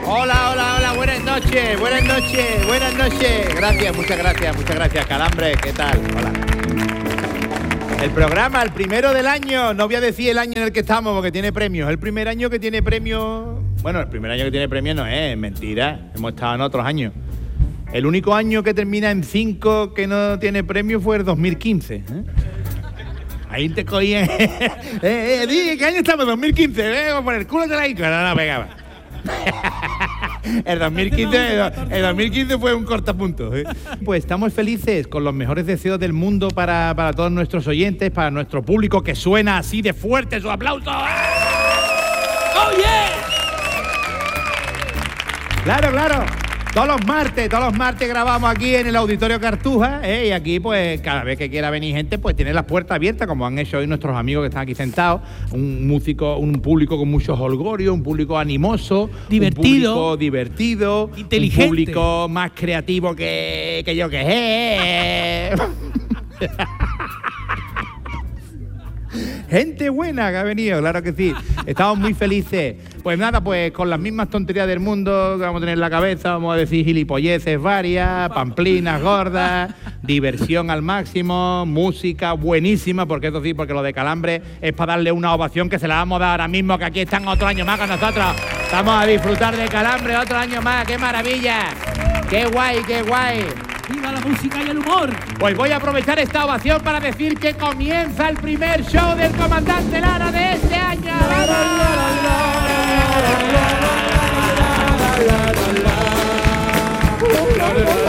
Hola, hola, hola, buenas noches, buenas noches, buenas noches. Gracias, muchas gracias, Calambre, ¿qué tal? Hola. El programa, el primero del año, no voy a decir el año en el que estamos porque tiene premios. El primer año que tiene premios, bueno, el primer año que tiene premios no es mentira, hemos estado en otros años. El único año que termina en 5 que no tiene premio fue el 2015. Ahí te cogían. ¿Qué año estamos? 2015. Vengo por el culo de la Ica. No pegaba. El 2015 fue un cortapunto. Pues estamos felices con los mejores deseos del mundo para todos nuestros oyentes, para nuestro público que suena así de fuerte su aplauso. ¡Oh, yeah! Claro. Todos los martes grabamos aquí en el Auditorio Cartuja, y aquí pues cada vez que quiera venir gente pues tiene las puertas abiertas, como han hecho hoy nuestros amigos que están aquí sentados, un público con mucho jolgorio, un público animoso, divertido, un público divertido, inteligente, un público más creativo que yo que Gente buena que ha venido, claro que sí. Estamos muy felices. Pues nada, pues con las mismas tonterías del mundo que vamos a tener en la cabeza, vamos a decir gilipolleces varias, pamplinas gordas, diversión al máximo, música buenísima, porque eso sí, porque lo de Calambre es para darle una ovación que se la vamos a dar ahora mismo, que aquí están otro año más con nosotros. Vamos a disfrutar de Calambre otro año más, ¡qué maravilla! ¡Qué guay, qué guay! ¡Viva la música y el humor! Pues voy a aprovechar esta ovación para decir que comienza el primer show del Comandante Lara de este año. ¡Vamos!